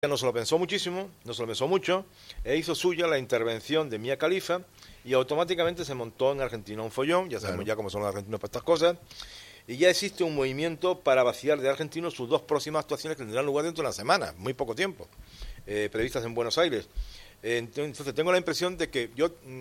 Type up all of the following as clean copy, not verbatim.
no se lo pensó muchísimo, no se lo pensó mucho, e hizo suya la intervención de Mia Khalifa y automáticamente se montó en Argentina un follón, ya sabemos ya cómo son los argentinos para estas cosas, y ya existe un movimiento para vaciar de argentinos sus dos próximas actuaciones que tendrán lugar dentro de una semana, muy poco tiempo, previstas en Buenos Aires. Entonces tengo la impresión de que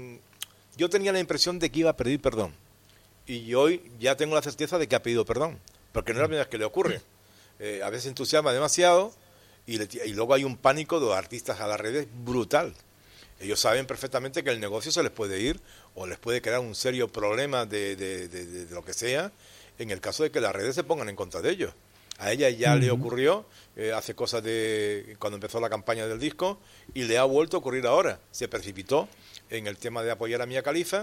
yo tenía la impresión de que iba a pedir perdón, y hoy ya tengo la certeza de que ha pedido perdón, porque no es la primera vez que le ocurre. A veces entusiasma demasiado y luego hay un pánico de los artistas a las redes brutal. Ellos saben perfectamente que el negocio se les puede ir o les puede crear un serio problema de lo que sea en el caso de que las redes se pongan en contra de ellos. A ella ya le ocurrió hace cosas de cuando empezó la campaña del disco y le ha vuelto a ocurrir ahora. Se precipitó en el tema de apoyar a Mia Khalifa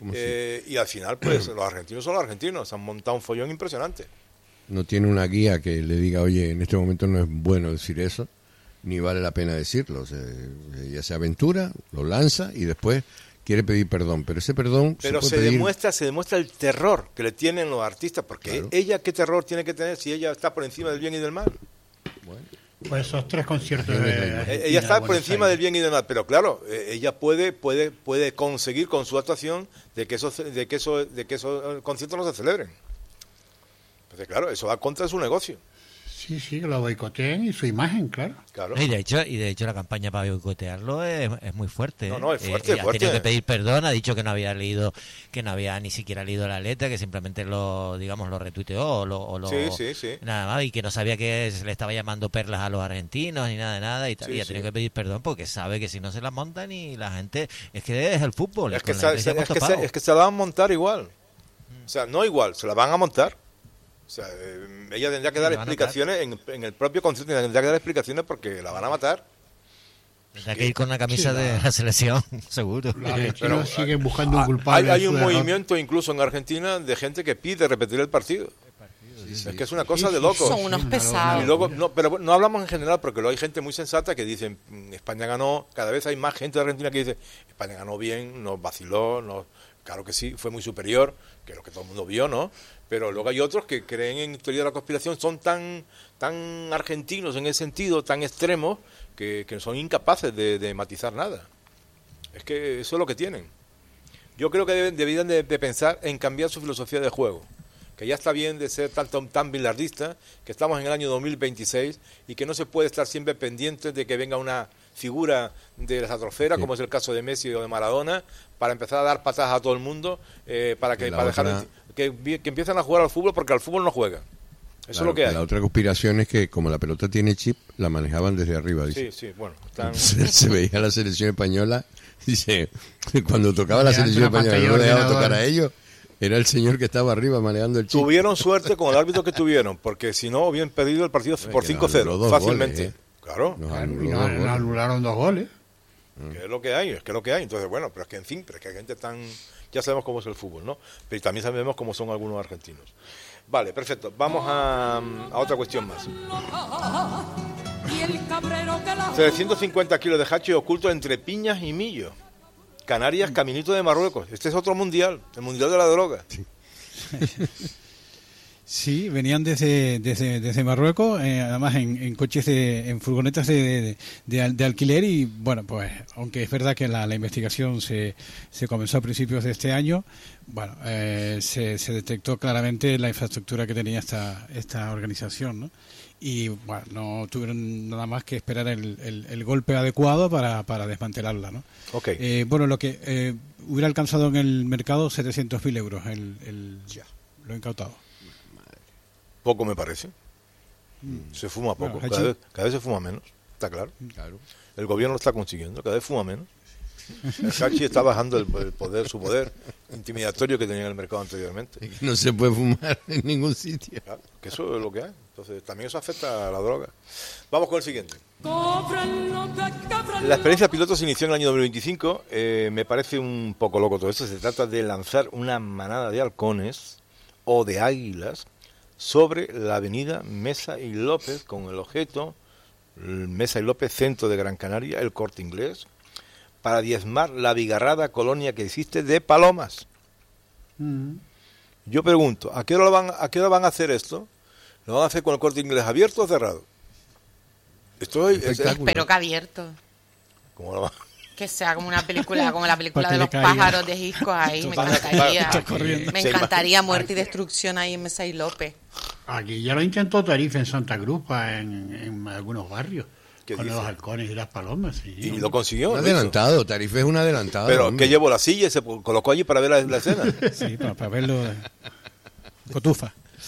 y al final pues los argentinos son los argentinos, han montado un follón impresionante. No tiene una guía que le diga, oye, en este momento no es bueno decir eso, ni vale la pena decirlo. O sea, ella se aventura, lo lanza y después quiere pedir perdón, pero ese perdón se demuestra el terror que le tienen los artistas, porque claro, ella qué terror tiene que tener si ella está por encima del bien y del mal. Bueno. Pues esos 3 conciertos ella está por encima del bien y del mal, pero claro, ella puede conseguir con su actuación de que esos conciertos no se celebren. Entonces, claro, eso va contra su negocio. Sí, que lo boicoteen y su imagen, claro. Y de hecho la campaña para boicotearlo es muy fuerte. No, es fuerte, Ha tenido que pedir perdón, ha dicho que no había ni siquiera leído la letra, que simplemente lo retuiteó Sí. Nada más, y que no sabía que se le estaba llamando perlas a los argentinos ni nada y tal. Y ha tenido que pedir perdón porque sabe que si no se la montan y la gente, es que es el fútbol. Es que se la van a montar igual. O sea, no igual, se la van a montar. O sea, ella tendría que dar explicaciones en el propio concierto, tendría que dar explicaciones porque la van a matar. Tendrá que ir con una camisa de la selección, seguro. Pero siguen buscando un culpable. Hay un movimiento incluso en Argentina de gente que pide repetir el partido. Es que es una cosa de locos. Son unos pesados. Y luego, pero no hablamos en general porque luego hay gente muy sensata que dice España ganó, cada vez hay más gente de Argentina que dice España ganó bien, nos vaciló, claro que sí, fue muy superior, que es lo que todo el mundo vio, ¿no? Pero luego hay otros que creen en teoría de la conspiración, son tan argentinos en ese sentido, tan extremos, que son incapaces de matizar nada. Es que eso es lo que tienen. Yo creo que deberían de pensar en cambiar su filosofía de juego, que ya está bien de ser tan bilardista, que estamos en el año 2026 y que no se puede estar siempre pendiente de que venga una figura de la estratosfera, como es el caso de Messi o de Maradona, para empezar a dar patadas a todo el mundo, para dejar que empiezan a jugar al fútbol, porque al fútbol no juegan. Eso es lo que hay. La otra conspiración es que como la pelota tiene chip, la manejaban desde arriba. Dice. Sí, bueno. Se veía la selección española, dice, cuando tocaba la selección española, no dejaba tocar a ellos. Era el señor que estaba arriba manejando el chip. Tuvieron suerte con el árbitro que tuvieron, porque si no, hubieran perdido el partido por 5-0, fácilmente. Goles, Claro. Nos anularon 2 goles. Que es lo que hay, Entonces, bueno, pero es que hay gente tan... Ya sabemos cómo es el fútbol, ¿no? Pero también sabemos cómo son algunos argentinos. Vale, perfecto. Vamos a otra cuestión más. 750 kilos de hache oculto entre piñas y millo. Canarias, caminito de Marruecos. Este es otro mundial, el mundial de la droga. Sí, venían desde Marruecos, además en coches, en furgonetas de alquiler y bueno, pues aunque es verdad que la investigación se comenzó a principios de este año, bueno, se detectó claramente la infraestructura que tenía esta organización, ¿no? Y bueno, no tuvieron nada más que esperar el golpe adecuado para desmantelarla, ¿no? Okay. Bueno, lo que hubiera alcanzado en el mercado 700.000 euros lo incautado. Poco me parece. Se fuma poco. Bueno, cada vez se fuma menos. Está claro. El gobierno lo está consiguiendo. Cada vez fuma menos. El hachi está bajando su poder intimidatorio que tenía en el mercado anteriormente. Es que no se puede fumar en ningún sitio. Claro, que eso es lo que hay. Entonces también eso afecta a la droga. Vamos con el siguiente. La experiencia piloto se inició en el año 2025. Me parece un poco loco todo esto. Se trata de lanzar una manada de halcones o de águilas sobre la avenida Mesa y López, con el objeto, Mesa y López, centro de Gran Canaria, el Corte Inglés, para diezmar la abigarrada colonia que existe de palomas. Yo pregunto, ¿a qué hora van a hacer esto? ¿Lo van a hacer con el Corte Inglés abierto o cerrado? Espero que abierto. ¿Cómo no? Que sea como una película, como la película Para de que los le caiga. pájaros de Hitchcock ahí. Me encantaría. Me encantaría muerte y destrucción ahí en Mesa y López. Aquí ya lo intentó Tarifa en Santa Cruz, en algunos barrios, ¿Qué con dice? los halcones y las palomas. Sí. Y lo consiguió. Un lo hizo. adelantado, Tarife es un adelantado. Pero hombre. que llevó la silla y se colocó allí para ver la escena. Sí, para verlo. Cotufa.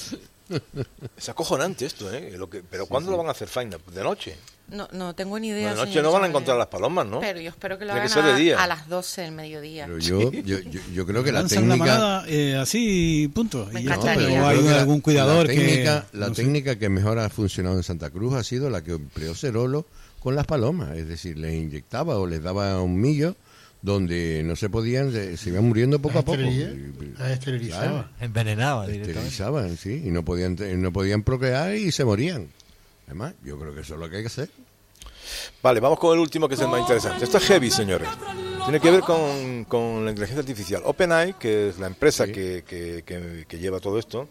Es acojonante esto, ¿eh? Pero ¿cuándo lo van a hacer, Faina? ¿De noche? No tengo ni idea. De noche señor no van a Chavarría. encontrar las palomas, ¿no? Pero yo espero que lo Tiene que hagan ser de día. a las 12 del mediodía. Pero yo creo que la Lanzan la técnica... manada así, punto. Me Y ya está. encantaría. O hay creo que algún cuidador la no sé. técnica que mejor ha funcionado en Santa Cruz ha sido la que empleó Cerolo con las palomas, es decir, les inyectaba o les daba un millo donde no se podían, se iban muriendo poco a poco. Las esterilizaba. Claro, Envenenaba directamente. esterilizaban, sí, y no podían procrear y se morían. Además, yo creo que eso es lo que hay que hacer. Vale, vamos con el último, que es el más interesante. Esto es heavy, señores. Tiene que ver con la inteligencia artificial. OpenAI, que es la empresa Sí. que lleva todo esto,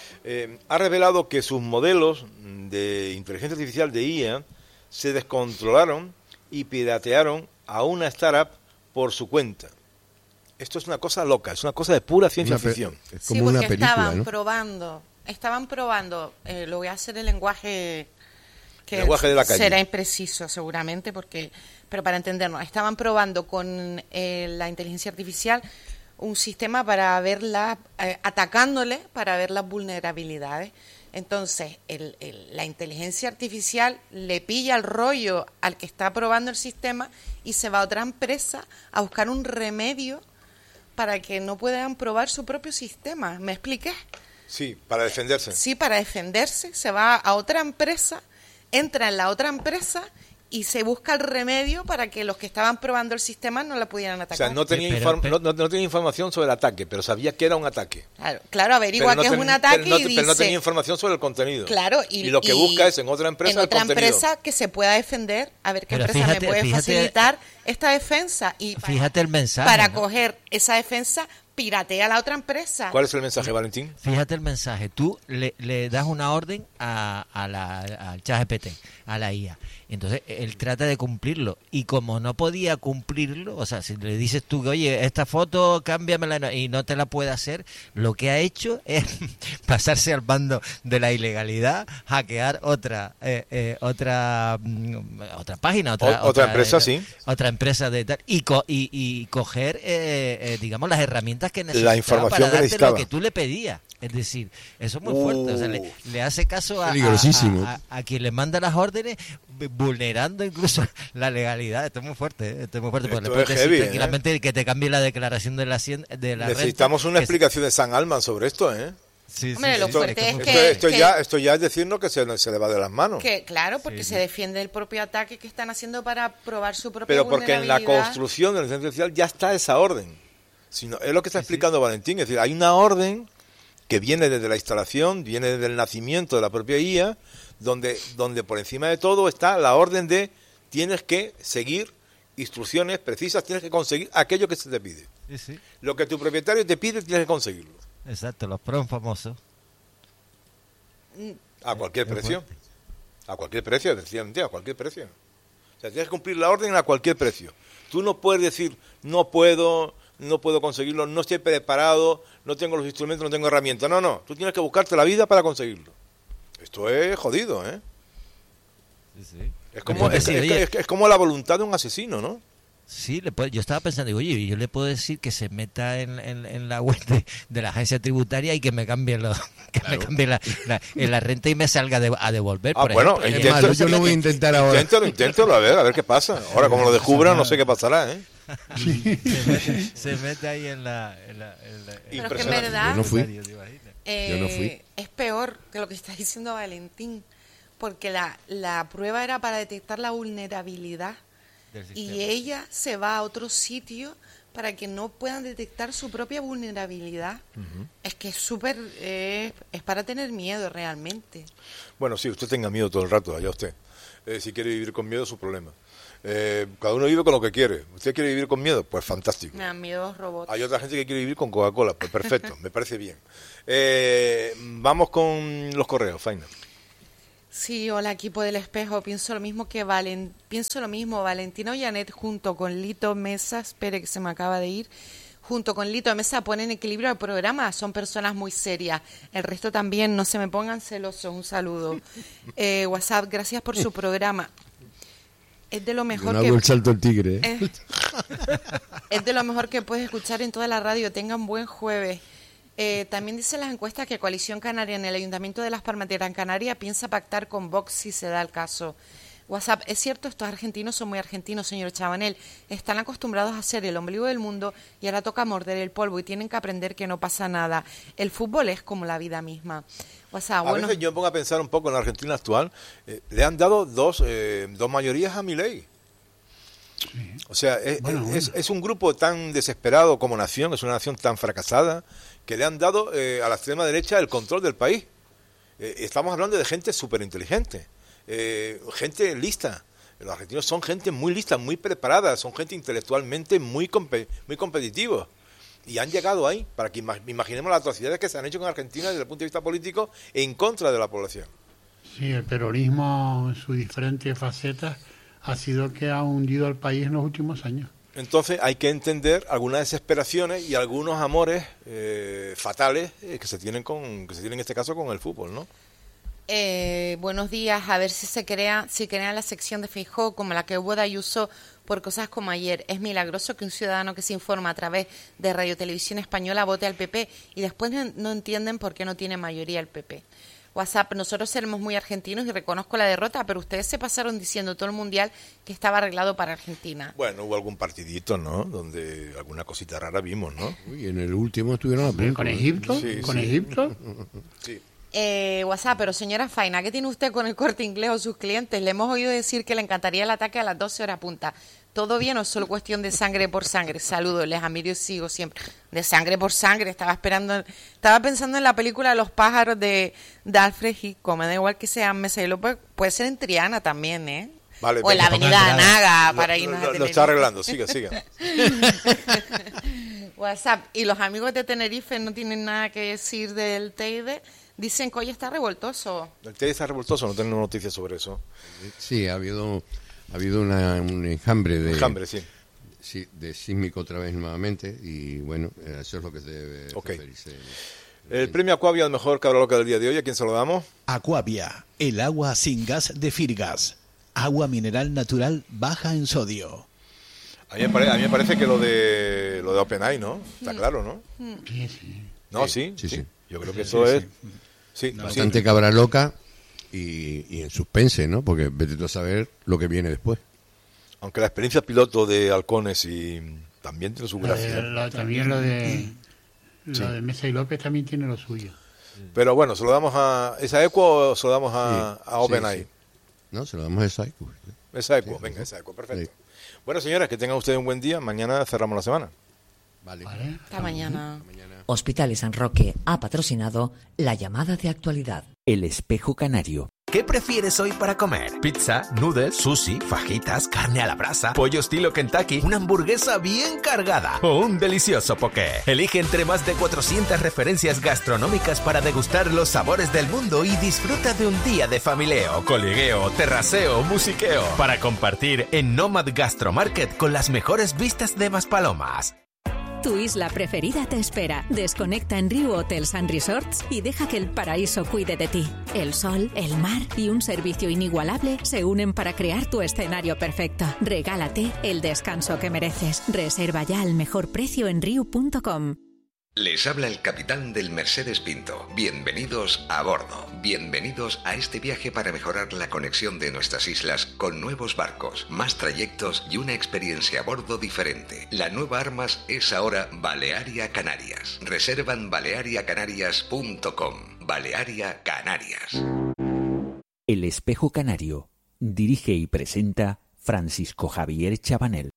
ha revelado que sus modelos de inteligencia artificial de IA se descontrolaron y piratearon a una startup por su cuenta. Esto es una cosa loca, es una cosa de pura ciencia ficción. Es Sí, como porque una película, estaban ¿no? probando, lo voy a hacer en lenguaje que Lenguaje de la calle. será impreciso seguramente, pero para entendernos, estaban probando con la inteligencia artificial un sistema para verla, atacándole para ver las vulnerabilidades. Entonces, la inteligencia artificial le pilla el rollo al que está probando el sistema y se va a otra empresa a buscar un remedio para que no puedan probar su propio sistema. ¿Me expliqué? Sí, para defenderse. Sí, para defenderse, se va a otra empresa, entra en la otra empresa y se busca el remedio para que los que estaban probando el sistema no la pudieran O atacar. sea, no tenía, Pero- no tenía información sobre el ataque, pero sabía que era un ataque. Claro, averigua que es un ataque y dice... pero no tenía información sobre el contenido. Claro, y lo que busca es en otra empresa en otra el contenido. empresa que se pueda defender, a ver qué Pero empresa fíjate- me puede fíjate- facilitar esta defensa y Fíjate el mensaje, para ¿no? coger esa defensa piratea a la otra empresa. ¿Cuál es el mensaje, Valentín? Fíjate el mensaje. Tú le das una orden al ChatGPT, a la IA. Entonces, él trata de cumplirlo. Y como no podía cumplirlo, o sea, si le dices tú que, oye, esta foto cámbiamela y no te la puede hacer, lo que ha hecho es pasarse al bando de la ilegalidad, hackear otra página, Otra empresa, sí. Otra empresa de tal, y coger, digamos, las herramientas que necesitaba La información para que darte necesitaba. lo que tú le pedías. Es decir, eso es muy fuerte. O sea, le hace caso Peligrosísimo. a quien le manda las órdenes, vulnerando incluso la legalidad. Esto es muy fuerte. Esto es muy fuerte. Porque Esto le es puedes decir heavy, tranquilamente que te cambie la declaración de la Necesitamos renta, una que- explicación de San Alman sobre esto, ¿eh? Sí, Hombre, lo Esto, fuerte es esto- que- esto ya es decirnos que se le va de las manos. Que claro, porque se defiende el propio ataque que están haciendo para probar su propia Pero porque en la vulnerabilidad. construcción de la inteligencia artificial ya está esa orden. Es lo que está explicando Valentín. Es decir, hay una orden que viene desde la instalación, viene desde el nacimiento de la propia IA, donde por encima de todo está la orden de tienes que seguir instrucciones precisas, tienes que conseguir aquello que se te pide. Sí, sí. Lo que tu propietario te pide, tienes que conseguirlo. Exacto, los pros famosos. A cualquier precio. A cualquier precio, sencillamente, a cualquier precio. O sea, tienes que cumplir la orden a cualquier precio. Tú no puedes decir, no puedo conseguirlo, no estoy preparado, no tengo los instrumentos, no tengo herramientas. No, tú tienes que buscarte la vida para conseguirlo. Esto es jodido, ¿eh? Sí, sí. Es como, Le puedes decir, oye, es como la voluntad de un asesino, ¿no? sí, yo estaba pensando, digo, oye, yo le puedo decir que se meta en la web de la agencia tributaria y que me cambie, me cambie la renta y me salga a devolver. Ah, por bueno, ejemplo. intento- Malo, yo lo voy a intentar ahora. Inténtalo, a ver qué pasa. Ahora, como lo descubran, no sé qué pasará, ¿eh? Se mete ahí en la Pero es que en Impresionante. verdad Yo no fui. ¿te imaginas? Yo no fui. es peor que lo que está diciendo Valentín, porque la prueba era para detectar la vulnerabilidad Del y sistema. ella se va a otro sitio para que no puedan detectar su propia vulnerabilidad. Es que es súper, es para tener miedo realmente. Bueno, sí, usted tenga miedo todo el rato, allá usted. Si quiere vivir con miedo, es su problema. Cada uno vive con lo que quiere. ¿Usted quiere vivir con miedo? Pues fantástico. Me dan miedo los robots. Hay otra gente que quiere vivir con Coca-Cola. Pues perfecto, me parece bien. Vamos con los correos, Faina. Sí, hola equipo del Espejo, pienso lo mismo, Valentino Llanet junto con Lito Mesa, espere que se me acaba de ir, junto con Lito Mesa ponen equilibrio al programa, son personas muy serias, el resto también, no se me pongan celosos, un saludo. WhatsApp, gracias por su programa. Es de lo mejor no hago el salto al tigre. Es de lo mejor que puedes escuchar en toda la radio, tengan buen jueves. También dicen las encuestas que Coalición Canaria en el Ayuntamiento de Las Palmas de Gran Canaria piensa pactar con Vox si se da el caso. WhatsApp, es cierto, estos argentinos son muy argentinos, señor Chabanel. Están acostumbrados a ser el ombligo del mundo y ahora toca morder el polvo y tienen que aprender que no pasa nada. El fútbol es como la vida misma. WhatsApp, a veces yo me pongo a pensar un poco en la Argentina actual. Le han dado dos mayorías a Milei. Sí. O sea, es un grupo tan desesperado como nación, es una nación tan fracasada, que le han dado a la extrema derecha el control del país. Estamos hablando de gente súper inteligente, gente lista. Los argentinos son gente muy lista, muy preparada, son gente intelectualmente muy competitivos. Y han llegado ahí, para que imaginemos las atrocidades que se han hecho en Argentina desde el punto de vista político en contra de la población. Sí, el peronismo en sus diferentes facetas ha sido que ha hundido al país en los últimos años. Entonces hay que entender algunas desesperaciones y algunos amores fatales que se tienen en este caso con el fútbol, ¿no? Buenos días, a ver si crean la sección de Feijóo como la que hubo de Ayuso por cosas como ayer. Es milagroso que un ciudadano que se informa a través de Radio Televisión Española vote al PP y después no entienden por qué no tiene mayoría el PP. WhatsApp, nosotros seremos muy argentinos y reconozco la derrota, pero ustedes se pasaron diciendo todo el mundial que estaba arreglado para Argentina. Bueno, hubo algún partidito, ¿no? Donde alguna cosita rara vimos, ¿no? Uy, en el último estuvieron a punto. ¿Con Egipto? Sí, ¿Con sí. Egipto? Sí. WhatsApp, pero señora Faina, ¿qué tiene usted con el Corte Inglés o sus clientes? Le hemos oído decir que le encantaría el ataque a las 12 horas punta. ¿Todo bien o es solo cuestión de sangre por sangre? Saludos, les admiro y sigo siempre. De sangre por sangre, estaba pensando en la película Los pájaros de Alfred Hitchcock. Me da igual que sean Mesa y López, puede ser en Triana también, ¿eh? Vale, o en la Avenida Anaga, para irnos a Tenerife. Lo está arreglando, siga. WhatsApp, y los amigos de Tenerife no tienen nada que decir del Teide. Dicen que hoy está revoltoso. El Teide está revoltoso, no tenemos noticias sobre eso. Sí, ha habido un enjambre de... sí. Sí, de sísmico otra vez nuevamente, y bueno, eso es lo que se debe referirse. El premio Aquavia al mejor cabra loca del día de hoy, ¿a quién se lo damos? Aquavia, el agua sin gas de Firgas. Agua mineral natural baja en sodio. A mí me parece que lo de OpenAI, ¿no? Está claro, ¿no? Sí. No, sí. Yo creo que eso sí, es... Sí, bastante cabra loca y en suspense, ¿no? Porque vete tú a saber lo que viene después. Aunque la experiencia piloto de Halcones y también tiene su gracia. También lo de Mesa y López también tiene lo suyo. Pero bueno, ¿se lo damos a esa Equo o se lo damos a OpenAI? Sí. No, se lo damos a esa Equo. Esa Equo, venga, esa Equo, perfecto. Sí. Bueno, señoras, que tengan ustedes un buen día. Mañana cerramos la semana. Vale. Hasta mañana. Hospitales San Roque ha patrocinado la llamada de actualidad. El Espejo Canario. ¿Qué prefieres hoy para comer? ¿Pizza, noodles, sushi, fajitas, carne a la brasa, pollo estilo Kentucky, una hamburguesa bien cargada o un delicioso poké? Elige entre más de 400 referencias gastronómicas para degustar los sabores del mundo y disfruta de un día de familieo, coligueo, terraceo, musiqueo para compartir en Nomad Gastromarket con las mejores vistas de Maspalomas. Tu isla preferida te espera. Desconecta en Riu Hotels and Resorts y deja que el paraíso cuide de ti. El sol, el mar y un servicio inigualable se unen para crear tu escenario perfecto. Regálate el descanso que mereces. Reserva ya al mejor precio en riu.com. Les habla el capitán del Mercedes Pinto. Bienvenidos a bordo. Bienvenidos a este viaje para mejorar la conexión de nuestras islas con nuevos barcos, más trayectos y una experiencia a bordo diferente. La nueva Armas es ahora Balearia Canarias. Reserva en baleariacanarias.com. Balearia Canarias. El Espejo Canario. Dirige y presenta Francisco Javier Chabanel.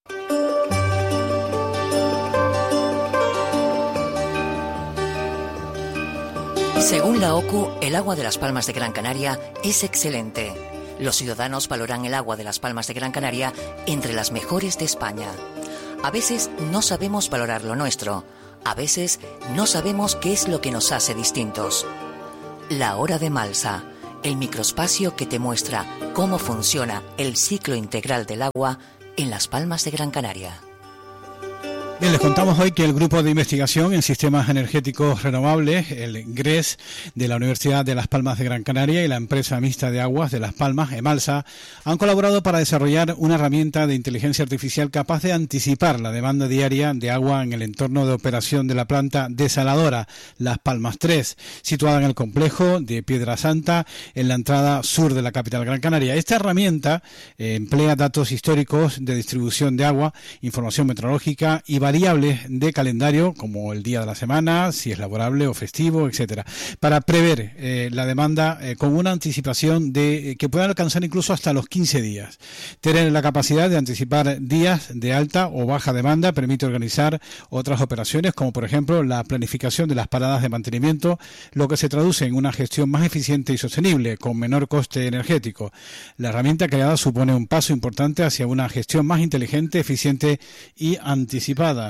Según la OCU, el agua de Las Palmas de Gran Canaria es excelente. Los ciudadanos valoran el agua de Las Palmas de Gran Canaria entre las mejores de España. A veces no sabemos valorar lo nuestro. A veces no sabemos qué es lo que nos hace distintos. La Hora de Malsa, el microespacio que te muestra cómo funciona el ciclo integral del agua en Las Palmas de Gran Canaria. Bien, les contamos hoy que el Grupo de Investigación en Sistemas Energéticos Renovables, el GRES, de la Universidad de Las Palmas de Gran Canaria y la empresa mixta de aguas de Las Palmas, Emalsa, han colaborado para desarrollar una herramienta de inteligencia artificial capaz de anticipar la demanda diaria de agua en el entorno de operación de la planta desaladora Las Palmas 3, situada en el complejo de Piedra Santa, en la entrada sur de la capital Gran Canaria. Esta herramienta emplea datos históricos de distribución de agua, información meteorológica y variables de calendario, como el día de la semana, si es laborable o festivo, etcétera, para prever la demanda con una anticipación de que puedan alcanzar incluso hasta los 15 días. Tener la capacidad de anticipar días de alta o baja demanda permite organizar otras operaciones, como por ejemplo la planificación de las paradas de mantenimiento, lo que se traduce en una gestión más eficiente y sostenible, con menor coste energético. La herramienta creada supone un paso importante hacia una gestión más inteligente, eficiente y anticipada.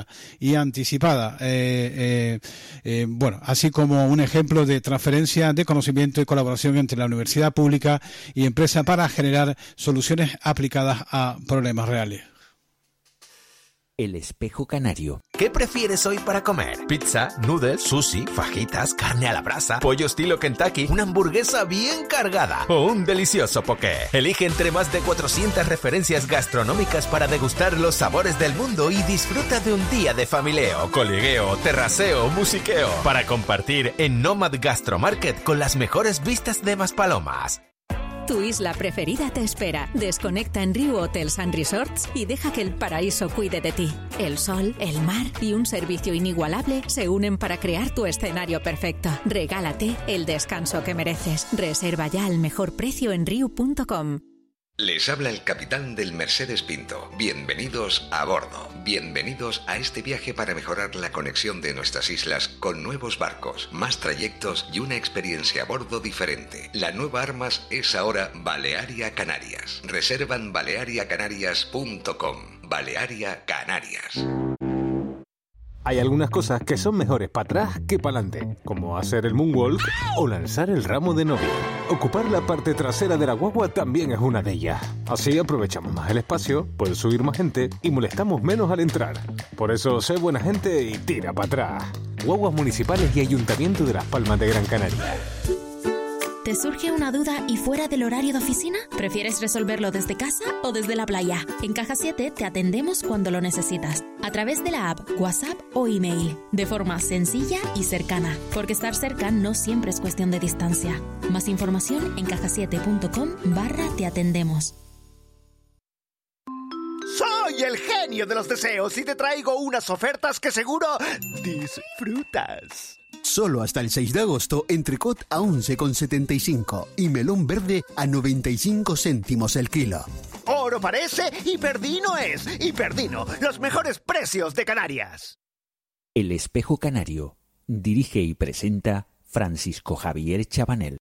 Bueno, así como un ejemplo de transferencia de conocimiento y colaboración entre la universidad pública y empresa para generar soluciones aplicadas a problemas reales. El espejo canario. ¿Qué prefieres hoy para comer? ¿Pizza, noodles, sushi, fajitas, carne a la brasa, pollo estilo Kentucky, una hamburguesa bien cargada o un delicioso poké? Elige entre más de 400 referencias gastronómicas para degustar los sabores del mundo y disfruta de un día de familieo, colegueo, terraceo, musiqueo para compartir en Nomad Gastro Market con las mejores vistas de Maspalomas. Tu isla preferida te espera. Desconecta en Riu Hotels and Resorts y deja que el paraíso cuide de ti. El sol, el mar y un servicio inigualable se unen para crear tu escenario perfecto. Regálate el descanso que mereces. Reserva ya al mejor precio en riu.com. Les habla el capitán del Mercedes Pinto. Bienvenidos a bordo. Bienvenidos a este viaje para mejorar la conexión de nuestras islas con nuevos barcos, más trayectos y una experiencia a bordo diferente. La nueva Armas es ahora Balearia Canarias. Reservan baleariacanarias.com. Balearia Canarias. Hay algunas cosas que son mejores para atrás que para adelante, como hacer el moonwalk o lanzar el ramo de novia. Ocupar la parte trasera de la guagua también es una de ellas. Así aprovechamos más el espacio, puede subir más gente y molestamos menos al entrar. Por eso, sé buena gente y tira para atrás. Guaguas municipales y Ayuntamiento de Las Palmas de Gran Canaria. ¿Te surge una duda y fuera del horario de oficina? ¿Prefieres resolverlo desde casa o desde la playa? En Caja 7 te atendemos cuando lo necesitas, a través de la app, WhatsApp o email, de forma sencilla y cercana, porque estar cerca no siempre es cuestión de distancia. Más información en cajasiete.com/te atendemos. Soy el genio de los deseos y te traigo unas ofertas que seguro disfrutas. Solo hasta el 6 de agosto, entrecot a 11,75 y melón verde a 95 céntimos el kilo. Oro parece y Perdino es. Y Perdino, los mejores precios de Canarias. El espejo canario. Dirige y presenta Francisco Javier Chabanel.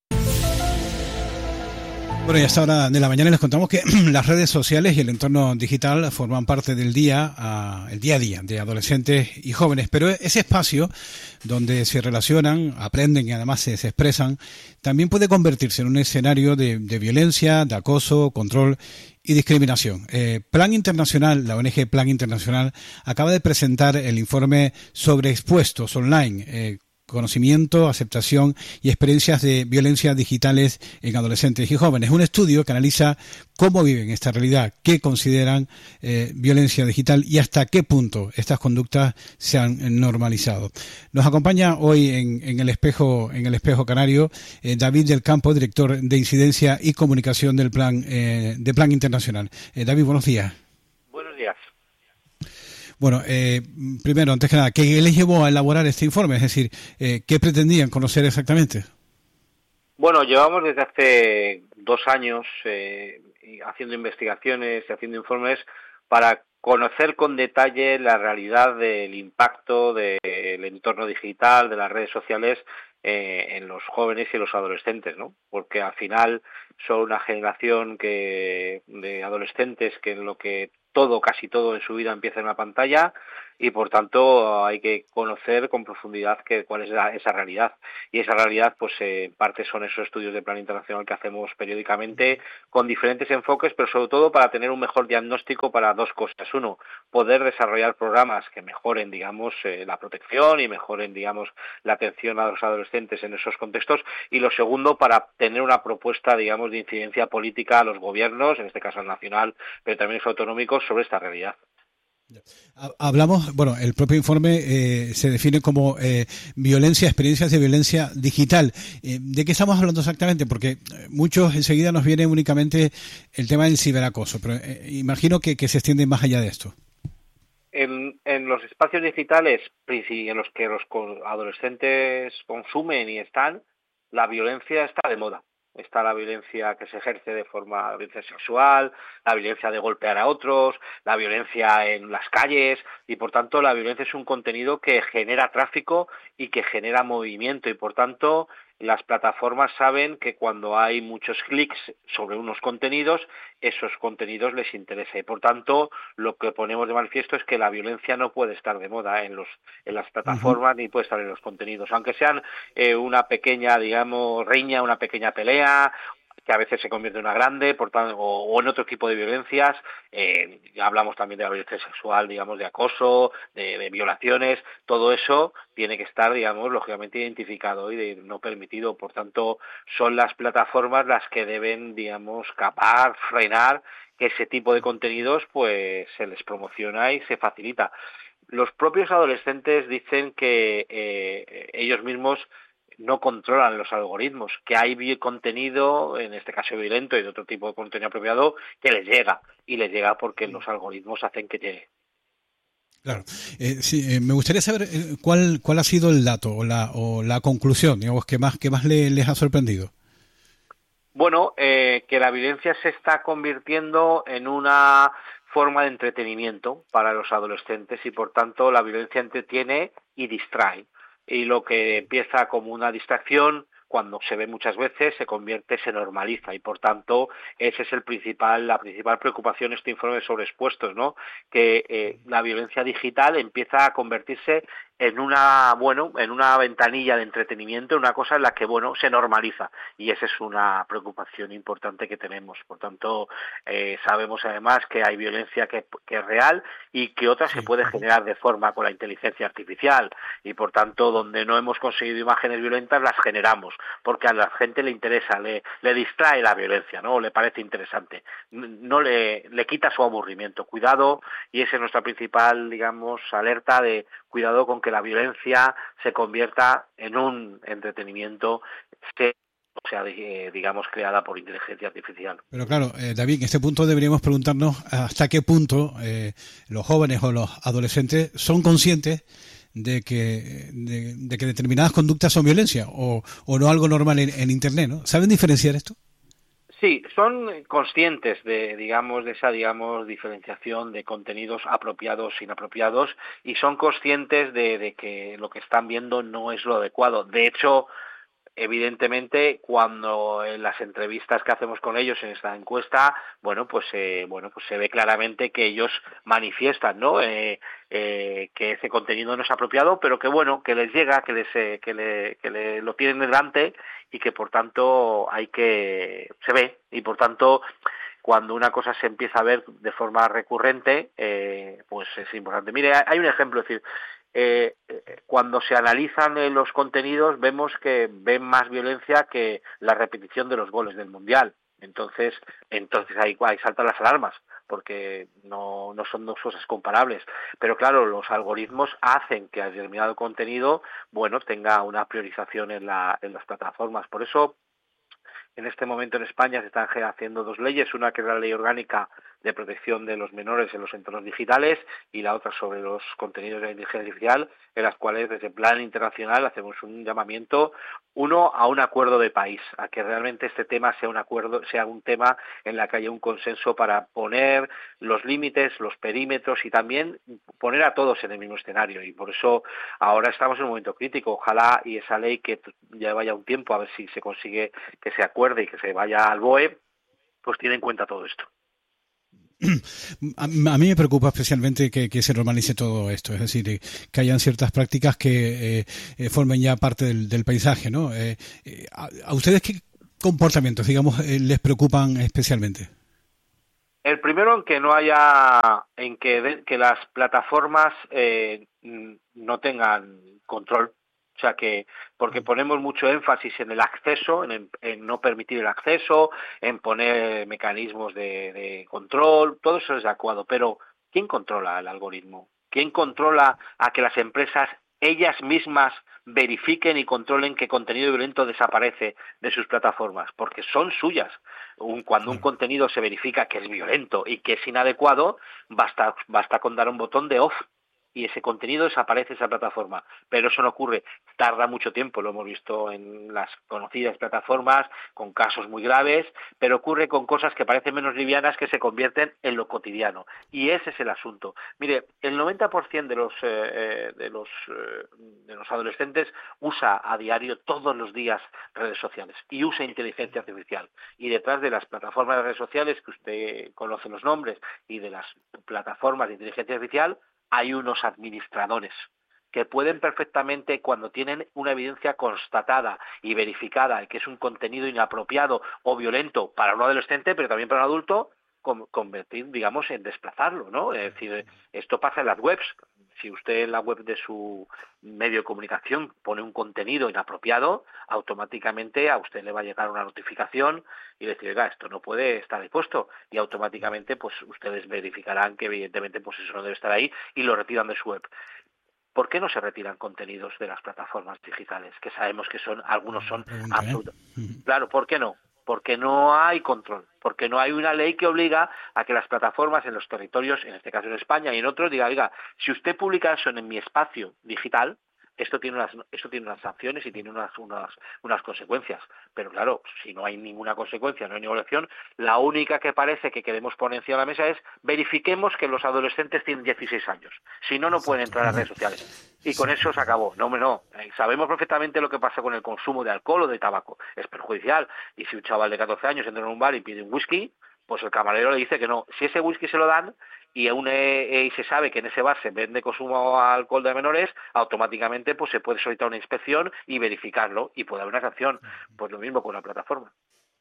Bueno, y a esta hora de la mañana les contamos que las redes sociales y el entorno digital forman parte del el día a día de adolescentes y jóvenes, pero ese espacio donde se relacionan, aprenden y además se expresan, también puede convertirse en un escenario de violencia, de acoso, control y discriminación. Plan Internacional, la ONG Plan Internacional, acaba de presentar el informe sobre expuestos online, conocimiento, aceptación y experiencias de violencia digitales en adolescentes y jóvenes. Un estudio que analiza cómo viven esta realidad, qué consideran violencia digital y hasta qué punto estas conductas se han normalizado. Nos acompaña hoy en el espejo canario David del Campo, director de incidencia y comunicación del Plan Internacional. David, buenos días. Buenos días. Bueno, primero, antes que nada, ¿qué les llevó a elaborar este informe? Es decir, ¿qué pretendían conocer exactamente? Bueno, llevamos desde hace 2 años haciendo investigaciones y haciendo informes para conocer con detalle la realidad del impacto del entorno digital, de las redes sociales en los jóvenes y en los adolescentes, ¿no? Porque al final son una generación de adolescentes que en lo que casi todo en su vida empieza en la pantalla, y por tanto hay que conocer con profundidad cuál es esa realidad. Y esa realidad, pues en parte son esos estudios de plan internacional que hacemos periódicamente con diferentes enfoques, pero sobre todo para tener un mejor diagnóstico para dos cosas. Uno, poder desarrollar programas que mejoren, digamos, la protección y mejoren, digamos, la atención a los adolescentes en esos contextos. Y lo segundo, para tener una propuesta, digamos, de incidencia política a los gobiernos, en este caso al nacional, pero también los autonómicos, sobre esta realidad. Hablamos, bueno, el propio informe se define como experiencias de violencia digital. ¿De qué estamos hablando exactamente? Porque muchos enseguida nos viene únicamente el tema del ciberacoso, pero imagino que se extiende más allá de esto. En los espacios digitales en los que los adolescentes consumen y están, la violencia está de moda. Está la violencia que se ejerce de forma violencia sexual, la violencia de golpear a otros, la violencia en las calles, y por tanto la violencia es un contenido que genera tráfico y que genera movimiento, y por tanto las plataformas saben que cuando hay muchos clics sobre unos contenidos, esos contenidos les interesa, y por tanto lo que ponemos de manifiesto es que la violencia no puede estar de moda en las plataformas ni puede estar en los contenidos, aunque sean una pequeña, digamos, riña, una pequeña pelea, que a veces se convierte en una grande, por tanto, o en otro tipo de violencias. Hablamos también de la violencia sexual, digamos, de acoso, de violaciones. Todo eso tiene que estar, digamos, lógicamente identificado y de no permitido. Por tanto, son las plataformas las que deben, digamos, capar, frenar que ese tipo de contenidos pues se les promociona y se facilita. Los propios adolescentes dicen que ellos mismos no controlan los algoritmos, que hay contenido, en este caso violento y de otro tipo de contenido apropiado, que les llega, y les llega porque los algoritmos hacen que llegue. Claro. Sí, me gustaría saber cuál ha sido el dato o la conclusión, digamos, que más les ha sorprendido. Bueno, que la violencia se está convirtiendo en una forma de entretenimiento para los adolescentes y por tanto la violencia entretiene y distrae. Y lo que empieza como una distracción, cuando se ve muchas veces, se normaliza, y por tanto ese es la principal preocupación de este informe sobre expuestos, ¿no? Que la violencia digital empieza a convertirse en una ventanilla de entretenimiento, una cosa en la que se normaliza, y esa es una preocupación importante que tenemos. Por tanto, sabemos además que hay violencia que es real y que otra se puede generar de forma con la inteligencia artificial, y por tanto donde no hemos conseguido imágenes violentas las generamos porque a la gente le interesa, le distrae la violencia, ¿no? O le parece interesante, no le quita su aburrimiento. Cuidado, y esa es nuestra principal, digamos, alerta de cuidado con que la violencia se convierta en un entretenimiento, digamos, creada por inteligencia artificial. Pero claro, David, en este punto deberíamos preguntarnos hasta qué punto los jóvenes o los adolescentes son conscientes de que determinadas conductas son violencia o no algo normal en Internet, ¿no? ¿Saben diferenciar esto? Sí, son conscientes de esa diferenciación de contenidos apropiados e inapropiados, y son conscientes de que lo que están viendo no es lo adecuado. De hecho, evidentemente, cuando en las entrevistas que hacemos con ellos en esta encuesta, se ve claramente que ellos manifiestan, ¿no? Que ese contenido no es apropiado, pero que les llega, que lo tienen delante, y que por tanto se ve, y por tanto cuando una cosa se empieza a ver de forma recurrente, pues es importante. Mire, hay un ejemplo, es decir, cuando se analizan los contenidos vemos que ven más violencia que la repetición de los goles del Mundial. Entonces ahí saltan las alarmas, porque no son dos cosas comparables. Pero claro, los algoritmos hacen que determinado contenido tenga una priorización en las plataformas. Por eso, en este momento en España se están haciendo dos leyes, una que es la Ley Orgánica de Protección de los Menores en los Entornos Digitales, y la otra sobre los contenidos de la inteligencia artificial, en las cuales desde el plan internacional hacemos un llamamiento, a un acuerdo de país, a que realmente este tema sea un tema en la que haya un consenso para poner los límites, los perímetros, y también poner a todos en el mismo escenario. Y por eso ahora estamos en un momento crítico. Ojalá y esa ley, que ya vaya un tiempo, a ver si se consigue que se acuerde y que se vaya al BOE, pues tiene en cuenta todo esto. A mí me preocupa especialmente que se normalice todo esto, es decir, que hayan ciertas prácticas que formen ya parte del paisaje, ¿no? ¿A ustedes qué comportamientos, digamos, les preocupan especialmente? El primero, en que no haya, que las plataformas no tengan control. O sea que, porque ponemos mucho énfasis en el acceso, en no permitir el acceso, en poner mecanismos de control, todo eso es adecuado, pero ¿quién controla el algoritmo? ¿Quién controla a que las empresas ellas mismas verifiquen y controlen qué contenido violento desaparece de sus plataformas? Porque son suyas. Cuando un contenido se verifica que es violento y que es inadecuado, basta con dar un botón de off y ese contenido desaparece de esa plataforma. Pero eso no ocurre, tarda mucho tiempo, lo hemos visto en las conocidas plataformas, con casos muy graves, pero ocurre con cosas que parecen menos livianas que se convierten en lo cotidiano. Y ese es el asunto. Mire, el 90% de los adolescentes usa a diario, todos los días, redes sociales y usa inteligencia artificial. Y detrás de las plataformas de redes sociales, que usted conoce los nombres, y de las plataformas de inteligencia artificial, hay unos administradores que pueden perfectamente, cuando tienen una evidencia constatada y verificada, que es un contenido inapropiado o violento para un adolescente, pero también para un adulto, convertir, digamos, en desplazarlo, ¿no? Es decir, esto pasa en las webs. Si usted en la web de su medio de comunicación pone un contenido inapropiado, automáticamente a usted le va a llegar una notificación y le dice, oiga, esto no puede estar ahí puesto, y automáticamente pues ustedes verificarán que evidentemente pues eso no debe estar ahí y lo retiran de su web. ¿Por qué no se retiran contenidos de las plataformas digitales? Que sabemos que algunos son absurdos. Claro, ¿por qué no? Porque no hay control, porque no hay una ley que obliga a que las plataformas en los territorios, en este caso en España y en otros, diga, oiga, si usted publica eso en mi espacio digital, esto tiene unas sanciones y tiene unas consecuencias. Pero claro, si no hay ninguna consecuencia, no hay ninguna acción, la única que parece que queremos poner encima de la mesa es verifiquemos que los adolescentes tienen 16 años. Si no, no pueden entrar a las redes sociales. Y con eso se acabó. No. Sabemos perfectamente lo que pasa con el consumo de alcohol o de tabaco. Es perjudicial. Y si un chaval de 14 años entra en un bar y pide un whisky, pues el camarero le dice que no. Si ese whisky se lo dan y se sabe que en ese bar se vende consumo de alcohol de menores, automáticamente pues se puede solicitar una inspección y verificarlo y puede haber una sanción. Pues lo mismo con la plataforma.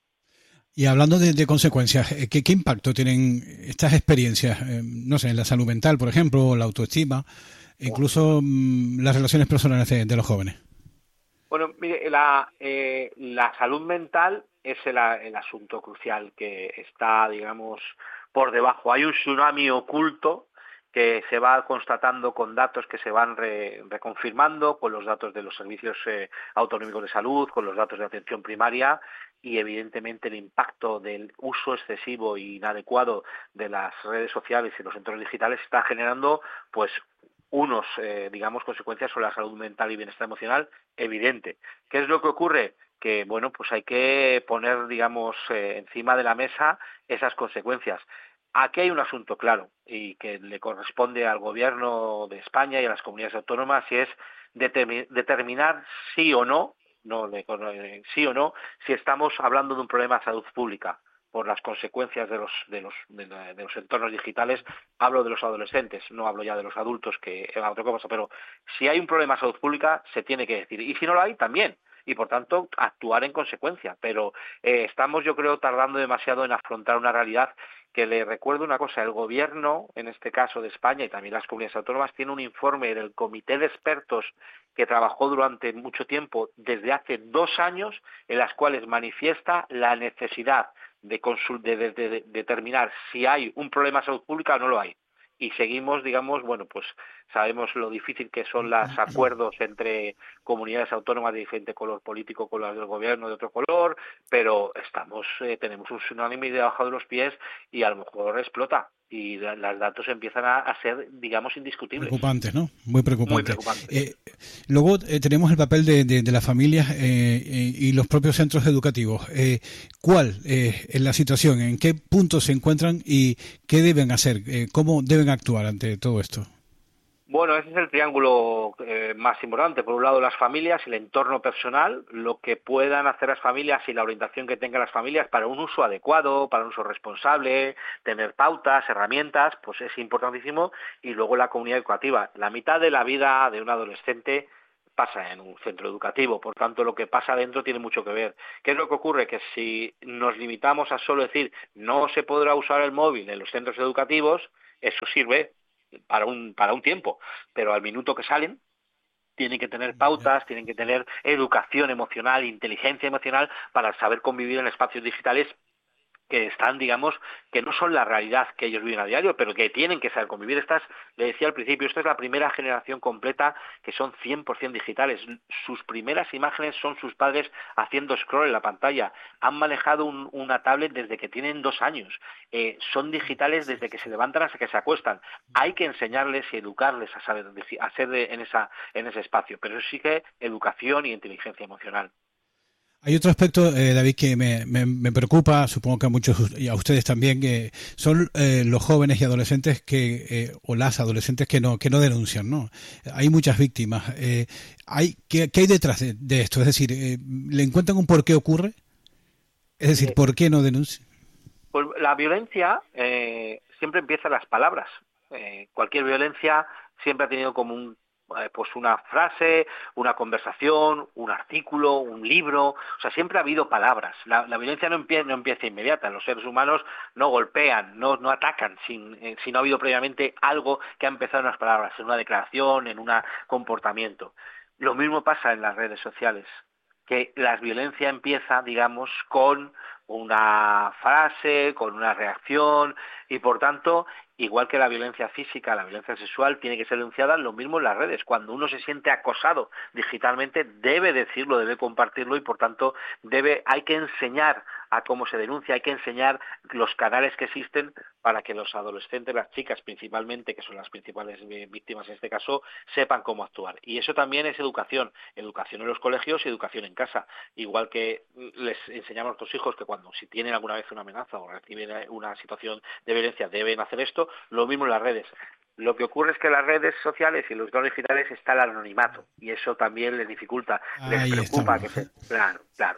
Y hablando de consecuencias, ¿qué impacto tienen estas experiencias, no sé, en la salud mental, por ejemplo, o la autoestima, incluso las relaciones personales de los jóvenes? Bueno, mire, la salud mental es el asunto crucial que está, digamos, por debajo. Hay un tsunami oculto que se va constatando con datos que se van reconfirmando, con los datos de los servicios autonómicos de salud, con los datos de atención primaria, y evidentemente el impacto del uso excesivo e inadecuado de las redes sociales y los entornos digitales está generando pues digamos, consecuencias sobre la salud mental y bienestar emocional evidente. ¿Qué es lo que ocurre? Que, bueno, pues hay que poner, digamos, encima de la mesa esas consecuencias. Aquí hay un asunto claro y que le corresponde al Gobierno de España y a las comunidades autónomas, y es determinar sí o no, si estamos hablando de un problema de salud pública por las consecuencias de los entornos digitales. Hablo de los adolescentes, no hablo ya de los adultos, que es otra cosa, pero si hay un problema de salud pública se tiene que decir, y si no lo hay también, y por tanto actuar en consecuencia. Pero estamos, yo creo, tardando demasiado en afrontar una realidad que, le recuerdo una cosa, el Gobierno, en este caso de España y también las comunidades autónomas, tiene un informe del Comité de Expertos que trabajó durante mucho tiempo, desde hace 2 años, en las cuales manifiesta la necesidad de determinar si hay un problema de salud pública o no lo hay. Y seguimos, digamos, bueno, pues sabemos lo difícil que son los acuerdos entre comunidades autónomas de diferente color político con las del gobierno de otro color, pero tenemos un tsunami debajo de los pies y a lo mejor explota y los datos empiezan a ser, digamos, indiscutibles. Preocupantes, ¿no? Muy preocupantes. Muy preocupantes. Luego tenemos el papel de las familias y los propios centros educativos. ¿Cuál es la situación? ¿En qué punto se encuentran y qué deben hacer? ¿Cómo deben actuar ante todo esto? Bueno, ese es el triángulo más importante. Por un lado, las familias, el entorno personal, lo que puedan hacer las familias y la orientación que tengan las familias para un uso adecuado, para un uso responsable, tener pautas, herramientas, pues es importantísimo. Y luego la comunidad educativa. La mitad de la vida de un adolescente pasa en un centro educativo, por tanto lo que pasa dentro tiene mucho que ver. ¿Qué es lo que ocurre? Que si nos limitamos a solo decir no se podrá usar el móvil en los centros educativos, eso sirve para un tiempo, pero al minuto que salen tienen que tener pautas, tienen que tener educación emocional, inteligencia emocional para saber convivir en espacios digitales que están, digamos, que no son la realidad que ellos viven a diario, pero que tienen que saber convivir. Le decía al principio, esta es la primera generación completa que son 100% digitales. Sus primeras imágenes son sus padres haciendo scroll en la pantalla. Han manejado una tablet desde que tienen 2 años. Son digitales desde que se levantan hasta que se acuestan. Hay que enseñarles y educarles a saber a ser en ese espacio, pero eso sí que educación y inteligencia emocional. Hay otro aspecto, David, que me preocupa, supongo que a muchos y a ustedes también, que son los jóvenes y adolescentes o las adolescentes que no denuncian, ¿no? Hay muchas víctimas. ¿Qué hay detrás de esto? Es decir, ¿le encuentran un por qué ocurre? Es decir, ¿por qué no denuncian? Pues la violencia siempre empieza en las palabras. Cualquier violencia siempre ha tenido como pues una frase, una conversación, un artículo, un libro, o sea, siempre ha habido palabras. La violencia no empieza inmediata. Los seres humanos no golpean, no atacan si no ha habido previamente algo que ha empezado en las palabras, en una declaración, en un comportamiento. Lo mismo pasa en las redes sociales, que la violencia empieza, digamos, con una frase, con una reacción, y por tanto, igual que la violencia física, la violencia sexual tiene que ser denunciada, lo mismo en las redes. Cuando uno se siente acosado digitalmente, debe decirlo, debe compartirlo, y por tanto hay que enseñar a cómo se denuncia, hay que enseñar los canales que existen para que los adolescentes, las chicas principalmente, que son las principales víctimas en este caso, sepan cómo actuar. Y eso también es educación en los colegios y educación en casa. Igual que les enseñamos a nuestros hijos que si tienen alguna vez una amenaza o reciben una situación de violencia deben hacer esto, lo mismo en las redes. Lo que ocurre es que en las redes sociales y en los entornos digitales está el anonimato, y eso también les dificulta, les preocupa Claro.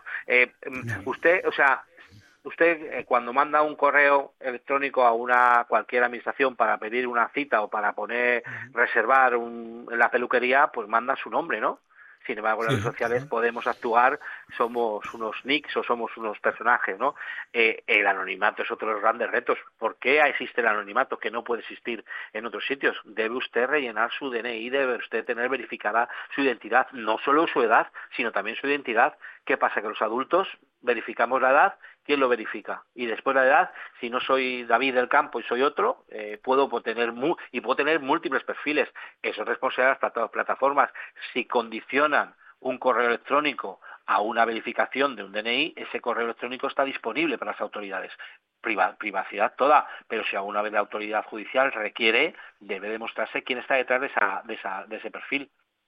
Usted cuando manda un correo electrónico a cualquier administración para pedir una cita o para reservar la peluquería, pues manda su nombre, ¿no? Sin embargo, en las redes sociales podemos actuar, somos unos nicks o somos unos personajes, ¿no? El anonimato es otro de los grandes retos. ¿Por qué existe el anonimato que no puede existir en otros sitios? Debe usted rellenar su DNI, debe usted tener verificada su identidad, no solo su edad, sino también su identidad. ¿Qué pasa? Que los adultos verificamos la edad. ¿Quién lo verifica? Y después la edad, si no soy David del Campo y soy otro, puedo tener múltiples perfiles. Eso es responsabilidad de las plataformas. Si condicionan un correo electrónico a una verificación de un DNI, ese correo electrónico está disponible para las autoridades. Privacidad toda, pero si alguna vez la autoridad judicial requiere, debe demostrarse quién está detrás de ese perfil.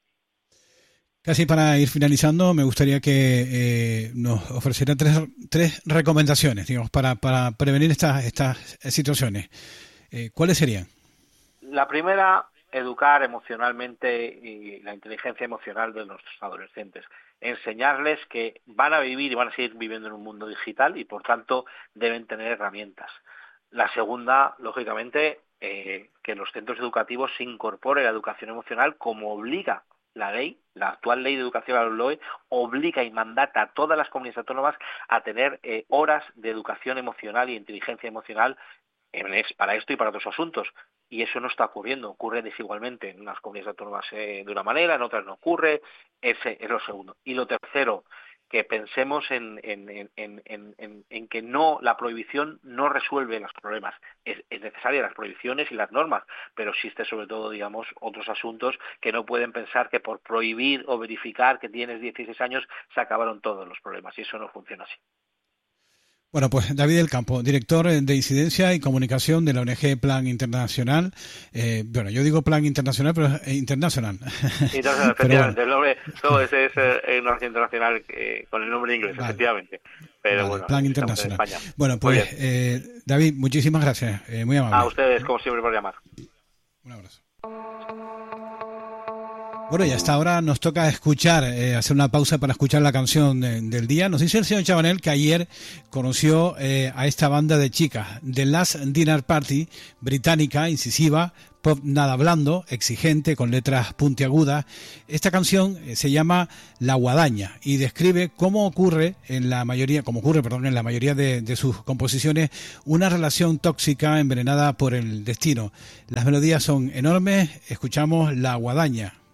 Casi para ir finalizando, me gustaría que nos ofrecieran tres recomendaciones, digamos, para prevenir estas situaciones. ¿Cuáles serían? La primera, educar emocionalmente y la inteligencia emocional de nuestros adolescentes. Enseñarles que van a vivir y van a seguir viviendo en un mundo digital y, por tanto, deben tener herramientas. La segunda, lógicamente, que en los centros educativos se incorpore la educación emocional como obliga la ley, la actual ley de educación a la LOE, obliga y mandata a todas las comunidades autónomas a tener horas de educación emocional y inteligencia emocional para esto y para otros asuntos. Y eso no está ocurriendo, ocurre desigualmente. En unas comunidades autónomas de una manera, en otras no ocurre. Ese es lo segundo. Y lo tercero, que pensemos en que la prohibición no resuelve los problemas. Es necesaria las prohibiciones y las normas, pero existe sobre todo, digamos, otros asuntos que no pueden pensar que por prohibir o verificar que tienes 16 años se acabaron todos los problemas, y eso no funciona así. Bueno, pues David del Campo, director de Incidencia y Comunicación de la ONG Plan Internacional. Yo digo Plan Internacional, pero es internacional. Internacional, efectivamente. El nombre, todo ese es una organización internacional con el nombre inglés, vale. Efectivamente. Pero vale, bueno, Plan Internacional. Bueno, pues David, muchísimas gracias. Muy amable. A ustedes, como siempre, por llamar. Un abrazo. Bueno, y hasta ahora nos toca escuchar, hacer una pausa para escuchar la canción del día. Nos dice el señor Chabanel que ayer conoció a esta banda de chicas, The Last Dinner Party, británica, incisiva, pop nada blando, exigente, con letras puntiagudas. Esta canción se llama La Guadaña y describe cómo ocurre en la mayoría de sus composiciones una relación tóxica envenenada por el destino. Las melodías son enormes, escuchamos La Guadaña.